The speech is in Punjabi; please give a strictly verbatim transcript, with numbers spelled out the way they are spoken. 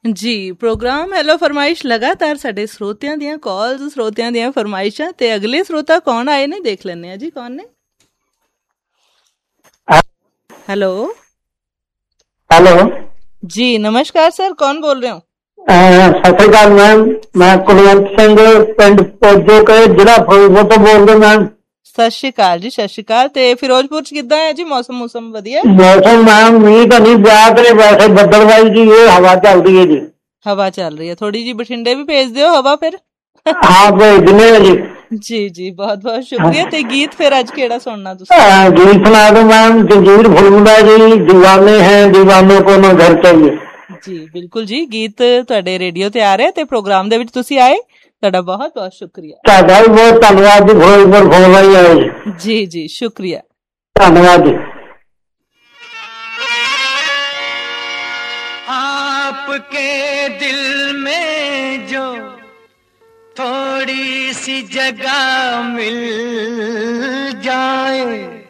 ਜੀ, ਪ੍ਰੋਗਰਾਮ ਹੈਲੋ ਫਰਮਾਇਸ਼ ਲਗਾਤਾਰ ਸਾਡੇ ਸਰੋਤਿਆਂ ਦੀਆਂ ਕਾਲਸ, ਸਰੋਤਿਆਂ ਦੀਆਂ ਫਰਮਾਇਸ਼ਾਂ ਤੇ ਅਗਲੇ ਸਰੋਤਾ ਕੌਣ ਆਏ ਨੇ ਦੇਖ ਲੈਂਦੇ ਆ ਜੀ। ਕੌਣ ਨੇ? ਹੈਲੋ ਹੈਲੋ ਜੀ, ਨਮਸਕਾਰ ਸਰ, ਕੌਣ ਬੋਲ ਰਹੇ ਹੋ? ਸਤਿ ਸ਼੍ਰੀ ਅਕਾਲ ਮੈਮ, ਮੈਂ ਕੁਲਵੰਤ ਸਿੰਘ ਪਿੰਡ ਪੋਜੋ ਕੇ ਜ਼ਿਲ੍ਹਾ ਫਿਰੋਜ਼ਪੁਰ ਤੋਂ ਬੋਲਦਾ ਮੈਮ। ਸਤਿ ਸ਼੍ਰੀ ਅਕਾਲ ਜੀ, ਸਤਿ ਸ਼੍ਰੀ ਅਕਾਲ। ਤੇ ਫਿਰੋਜ਼ਪੁਰ ਚ ਕਿੱਦਾਂ ਹੈ ਜੀ ਮੌਸਮ? ਮੌਸਮ ਵਧੀਆ? ਮੌਸਮ ਮੈਮ ਮੀਂਹ ਤਾਂ ਨਹੀਂ ਪਿਆ ਕਰੇ, ਵੈਸੇ ਬੱਦਲਵਾਈ ਜੀ ਇਹ ਹਵਾ ਚੱਲਦੀ ਹੈ ਜੀ। ਹਵਾ ਚੱਲ ਰਹੀ ਹੈ ਥੋੜੀ ਜੀ, ਬਠਿੰਡੇ ਵੀ ਭੇਜ ਦਿਓ ਹਵਾ ਫਿਰ। ਹਾਂ ਭੇਜ ਦਿੰਦੇ ਆ ਜੀ। ਜੀ ਜੀ, ਬਹੁਤ ਬਹੁਤ ਸ਼ੁਕਰੀਆ। ਤੇ ਗੀਤ ਫਿਰ ਅੱਜ ਕਿਹੜਾ ਸੁਣਨਾ ਤੁਸੀਂ? ਗੀਤ ਸੁਣਾ ਦੋ ਮੈਮ, ਜੰਜੀਰ ਫਿਲਮ ਦਾ ਜੀ, ਦੀਵਾਨੇ ਹੈ ਦੀਵਾਨੇ ਕੋ ਨਾ ਘਰ ਚਾਹੀਏ। ਜੀ ਬਿਲਕੁਲ ਜੀ, ਗੀਤ ਤੁਹਾਡੇ ਰੇਡੀਓ ਤੇ ਆ ਰਿਹਾ ਤੇ ਪ੍ਰੋਗਰਾਮ ਦੇ ਵਿੱਚ ਤੁਸੀਂ ਆਏ, ਤੁਹਾਡਾ ਬਹੁਤ ਬਹੁਤ ਸ਼ੁਕਰੀਆ। ਤੁਹਾਡਾ ਵੀ ਬਹੁਤ ਧੰਨਵਾਦ ਜੀ, ਫਿਰੋਜ਼ਪੁਰ ਫੋਨ ਲਈ ਆਏ ਜੀ। ਜੀ ਜੀ ਸ਼ੁਕਰੀਆ, ਧੰਨਵਾਦ ਜੀ। आपके दिल में जो थोड़ी सी जगह मिल जाए